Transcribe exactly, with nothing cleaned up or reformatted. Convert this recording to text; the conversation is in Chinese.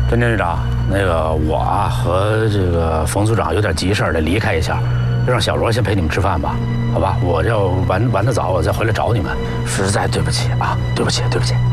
侦侦队长，那个我啊和这个冯组长有点急事儿，得离开一下，就让小罗先陪你们吃饭吧，好吧？我要玩玩得早，我再回来找你们。实在对不起啊，对不起，对不起。